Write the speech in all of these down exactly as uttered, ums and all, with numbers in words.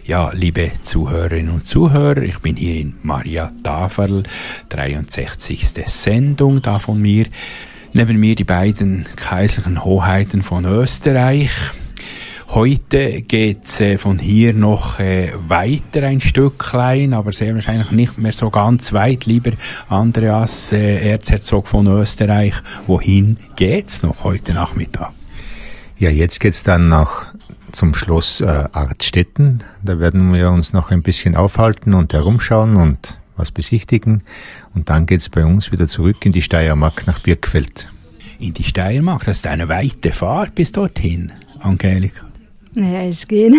Ja, liebe Zuhörerinnen und Zuhörer, ich bin hier in Maria Taferl, dreiundsechzigste Sendung da von mir. Neben mir die beiden kaiserlichen Hoheiten von Österreich. Heute geht's äh, von hier noch äh, weiter ein Stücklein, aber sehr wahrscheinlich nicht mehr so ganz weit. Lieber Andreas, äh, Erzherzog von Österreich, wohin geht's noch heute Nachmittag? Ja, jetzt geht's dann noch zum Schloss äh, Artstetten. Da werden wir uns noch ein bisschen aufhalten und herumschauen und was besichtigen. Und dann geht's bei uns wieder zurück in die Steiermark nach Birkfeld. In die Steiermark? Das ist eine weite Fahrt bis dorthin, Angelika. Naja, es geht.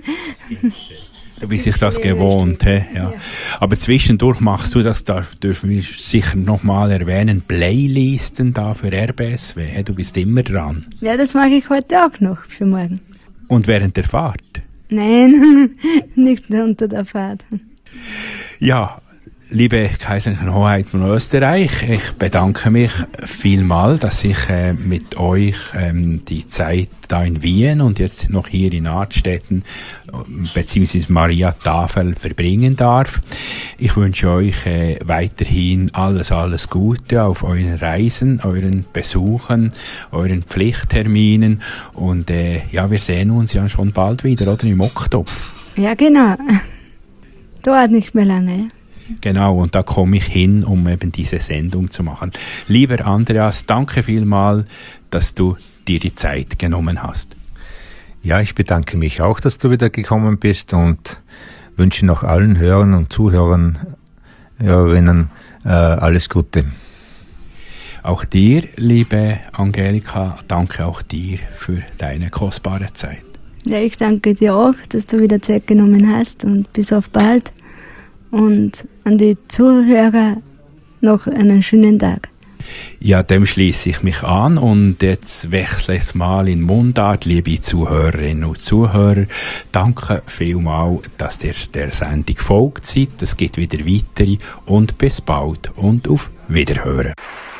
Du bist dich das gewohnt, he? Ja. Aber zwischendurch machst du das, da dürfen wir sicher nochmal erwähnen, Playlisten da für R B S W. Du bist immer dran. Ja, das mache ich heute auch noch für morgen. Und während der Fahrt? Nein, nicht unter der Fahrt. Ja, liebe Kaiserliche Hoheit von Österreich, ich bedanke mich vielmal, dass ich äh, mit euch ähm, die Zeit da in Wien und jetzt noch hier in Artstetten beziehungsweise Maria Taferl verbringen darf. Ich wünsche euch äh, weiterhin alles, alles Gute auf euren Reisen, euren Besuchen, euren Pflichtterminen und äh, ja, wir sehen uns ja schon bald wieder, oder im Oktober. Ja, genau. Dauert nicht mehr lange, ja. Genau, und da komme ich hin, um eben diese Sendung zu machen. Lieber Andreas, danke vielmal, dass du dir die Zeit genommen hast. Ja, ich bedanke mich auch, dass du wieder gekommen bist und wünsche noch allen Hörern und Zuhörern, Hörerinnen äh, alles Gute. Auch dir, liebe Angelika, danke auch dir für deine kostbare Zeit. Ja, ich danke dir auch, dass du wieder Zeit genommen hast und bis auf bald. Und an die Zuhörer noch einen schönen Tag. Ja, dem schließe ich mich an und jetzt wechsle ich mal in Mundart, liebe Zuhörerinnen und Zuhörer. Danke vielmals, dass ihr der Sendung gefolgt seid. Es gibt wieder weitere und bis bald und auf Wiederhören.